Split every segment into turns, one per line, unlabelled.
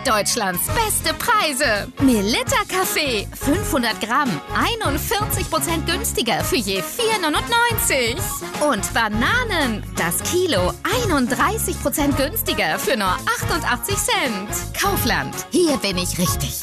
Deutschlands beste Preise. Melitta Kaffee, 500 Gramm, 41% günstiger für je 4,99. Und Bananen, das Kilo, 31% günstiger für nur 88 Cent. Kaufland, hier bin ich richtig.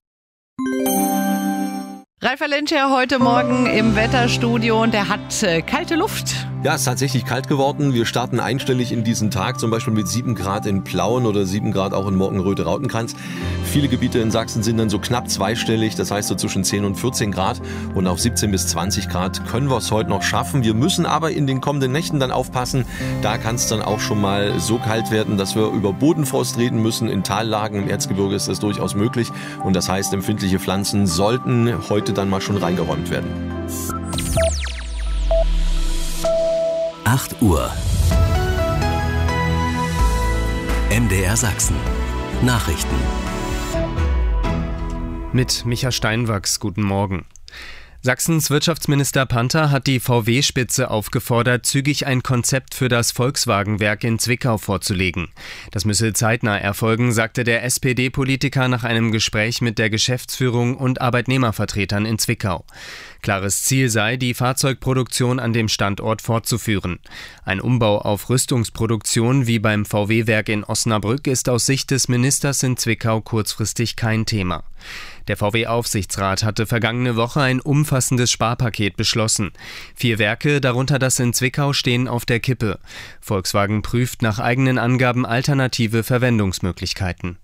Ralf Valentia heute Morgen im Wetterstudio und der hat kalte Luft.
Ja, es ist tatsächlich kalt geworden. Wir starten einstellig in diesen Tag, zum Beispiel mit 7 Grad in Plauen oder 7 Grad auch in Morkenröte-Rautenkranz. Viele Gebiete in Sachsen sind dann so knapp zweistellig, das heißt so zwischen 10 und 14 Grad. Und auf 17 bis 20 Grad können wir es heute noch schaffen. Wir müssen aber in den kommenden Nächten dann aufpassen. Da kann es dann auch schon mal so kalt werden, dass wir über Bodenfrost reden müssen. In Tallagen im Erzgebirge ist das durchaus möglich. Und das heißt, empfindliche Pflanzen sollten heute dann mal schon reingeräumt werden.
8 Uhr. MDR Sachsen. Nachrichten.
Mit Micha Steinwachs, guten Morgen. Sachsens Wirtschaftsminister Panther hat die VW-Spitze aufgefordert, zügig ein Konzept für das Volkswagen-Werk in Zwickau vorzulegen. Das müsse zeitnah erfolgen, sagte der SPD-Politiker nach einem Gespräch mit der Geschäftsführung und Arbeitnehmervertretern in Zwickau. Klares Ziel sei, die Fahrzeugproduktion an dem Standort fortzuführen. Ein Umbau auf Rüstungsproduktion wie beim VW-Werk in Osnabrück ist aus Sicht des Ministers in Zwickau kurzfristig kein Thema. Der VW-Aufsichtsrat hatte vergangene Woche ein umfassendes Sparpaket beschlossen. 4 Werke, darunter das in Zwickau, stehen auf der Kippe. Volkswagen prüft nach eigenen Angaben alternative Verwendungsmöglichkeiten.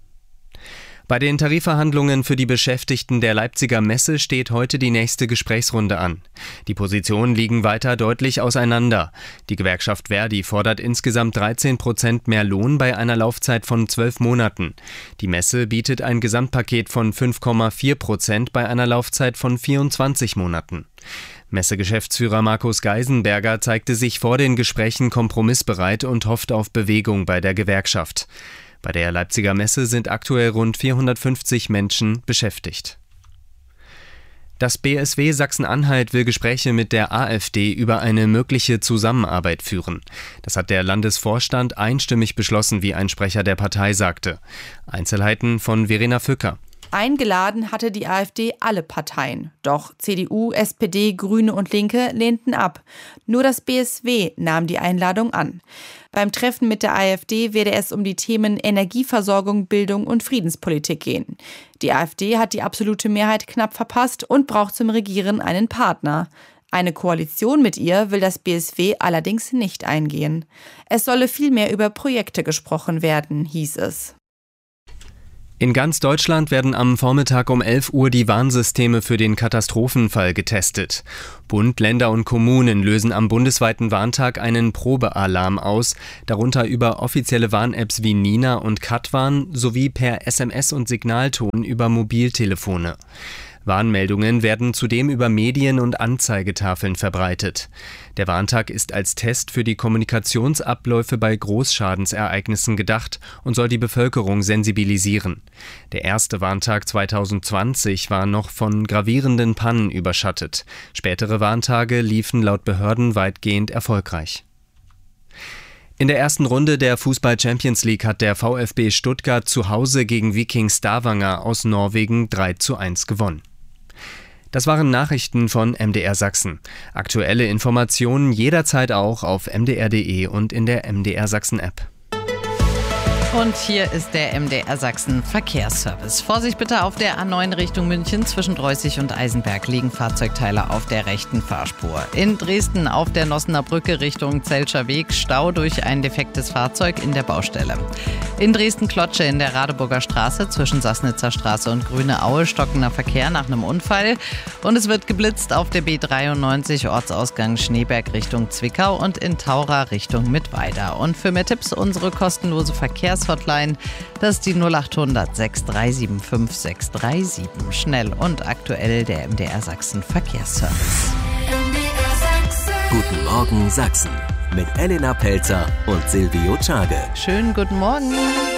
Bei den Tarifverhandlungen für die Beschäftigten der Leipziger Messe steht heute die nächste Gesprächsrunde an. Die Positionen liegen weiter deutlich auseinander. Die Gewerkschaft ver.di fordert insgesamt 13% mehr Lohn bei einer Laufzeit von 12 Monaten. Die Messe bietet ein Gesamtpaket von 5,4% bei einer Laufzeit von 24 Monaten. Messegeschäftsführer Markus Geisenberger zeigte sich vor den Gesprächen kompromissbereit und hofft auf Bewegung bei der Gewerkschaft. Bei der Leipziger Messe sind aktuell rund 450 Menschen beschäftigt. Das BSW Sachsen-Anhalt will Gespräche mit der AfD über eine mögliche Zusammenarbeit führen. Das hat der Landesvorstand einstimmig beschlossen, wie ein Sprecher der Partei sagte. Einzelheiten von Verena Fücker.
Eingeladen hatte die AfD alle Parteien. Doch CDU, SPD, Grüne und Linke lehnten ab. Nur das BSW nahm die Einladung an. Beim Treffen mit der AfD werde es um die Themen Energieversorgung, Bildung und Friedenspolitik gehen. Die AfD hat die absolute Mehrheit knapp verpasst und braucht zum Regieren einen Partner. Eine Koalition mit ihr will das BSW allerdings nicht eingehen. Es solle vielmehr über Projekte gesprochen werden, hieß es.
In ganz Deutschland werden am Vormittag um 11 Uhr die Warnsysteme für den Katastrophenfall getestet. Bund, Länder und Kommunen lösen am bundesweiten Warntag einen Probealarm aus, darunter über offizielle Warn-Apps wie Nina und Katwarn sowie per SMS und Signalton über Mobiltelefone. Warnmeldungen werden zudem über Medien- und Anzeigetafeln verbreitet. Der Warntag ist als Test für die Kommunikationsabläufe bei Großschadensereignissen gedacht und soll die Bevölkerung sensibilisieren. Der erste Warntag 2020 war noch von gravierenden Pannen überschattet. Spätere Warntage liefen laut Behörden weitgehend erfolgreich. In der ersten Runde der Fußball-Champions League hat der VfB Stuttgart zu Hause gegen Viking Stavanger aus Norwegen 3:1 gewonnen. Das waren Nachrichten von MDR Sachsen. Aktuelle Informationen jederzeit auch auf mdr.de und in der MDR Sachsen App.
Und hier ist der MDR Sachsen Verkehrsservice. Vorsicht bitte auf der A9 Richtung München. Zwischen Dreußig und Eisenberg liegen Fahrzeugteile auf der rechten Fahrspur. In Dresden auf der Nossener Brücke Richtung Zelscher Weg Stau durch ein defektes Fahrzeug in der Baustelle. In Dresden-Klotsche in der Radeburger Straße zwischen Sassnitzer Straße und Grüne Aue stockender Verkehr nach einem Unfall. Und es wird geblitzt auf der B93 Ortsausgang Schneeberg Richtung Zwickau und in Taura Richtung Mittweida. Und für mehr Tipps unsere kostenlose Verkehrshotline, das ist die 0800 6375 637. Schnell und aktuell der MDR Sachsen Verkehrsservice.
Guten Morgen Sachsen mit Elena Pelzer und Silvio Czage.
Schönen guten Morgen.